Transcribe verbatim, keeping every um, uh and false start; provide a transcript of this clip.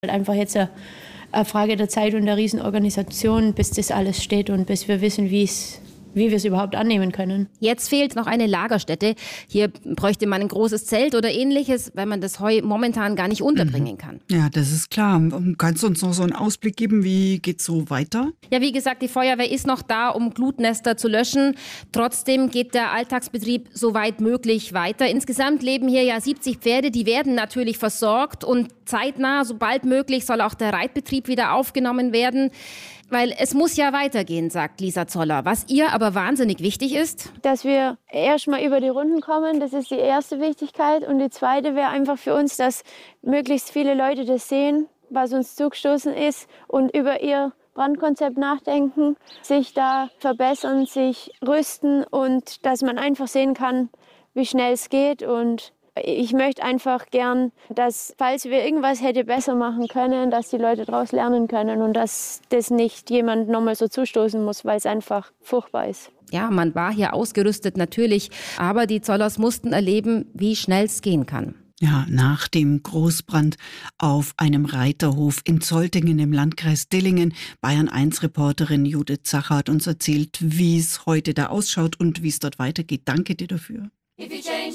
Einfach jetzt eine, eine Frage der Zeit und der Riesenorganisation, bis das alles steht und bis wir wissen, wie es wie wir es überhaupt annehmen können. Jetzt fehlt noch eine Lagerstätte. Hier bräuchte man ein großes Zelt oder ähnliches, weil man das Heu momentan gar nicht unterbringen kann. Ja, das ist klar. Kannst du uns noch so einen Ausblick geben, wie geht's so weiter? Ja, wie gesagt, die Feuerwehr ist noch da, um Glutnester zu löschen. Trotzdem geht der Alltagsbetrieb so weit möglich weiter. Insgesamt leben hier ja siebzig Pferde, die werden natürlich versorgt und zeitnah, sobald möglich, soll auch der Reitbetrieb wieder aufgenommen werden. Weil es muss ja weitergehen, sagt Lisa Zoller. Was ihr aber wahnsinnig wichtig ist, dass wir erstmal über die Runden kommen, das ist die erste Wichtigkeit. Und die zweite wäre einfach für uns, dass möglichst viele Leute das sehen, was uns zugestoßen ist und über ihr Brandkonzept nachdenken, sich da verbessern, sich rüsten und dass man einfach sehen kann, wie schnell es geht. Und ich möchte einfach gern, dass, falls wir irgendwas hätte besser machen können, dass die Leute daraus lernen können und dass das nicht jemand nochmal so zustoßen muss, weil es einfach furchtbar ist. Ja, man war hier ausgerüstet natürlich, aber die Zollers mussten erleben, wie schnell es gehen kann. Ja, nach dem Großbrand auf einem Reiterhof in Zoltingen im Landkreis Dillingen. Bayern eins Reporterin Judith Zacher hat uns erzählt, wie es heute da ausschaut und wie es dort weitergeht. Danke dir dafür.